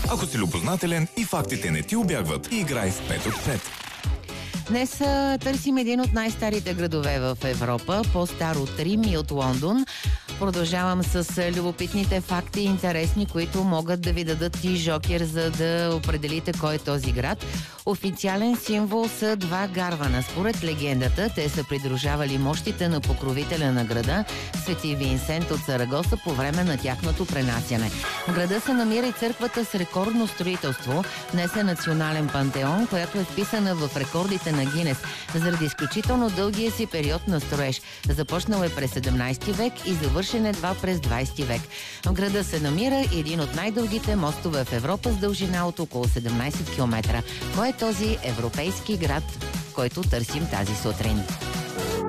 Ако си любознателен и фактите не ти убягват, играй в 5 от 5. Днес търсим един от най-старите градове в Европа, по-стар от Рим и от Лондон. Продължавам с любопитните факти и интересни, които могат да ви дадат и жокер, за да определите кой е този град. Официален символ са два гарвана. Според легендата, те са придружавали мощите на покровителя на града, Свети Винсент от Сарагоса, по време на тяхното пренасяне. В града се намира и църквата с рекордно строителство. Днес е национален пантеон, която е вписана в рекордите на Гинес заради изключително дългия си период на строеж. Започнал е през 17 век и завършен едва през 20 век. В града се намира един от най-дългите мостове в Европа с дължина от около 17 км. Кой е този европейски град, който търсим тази сутрин?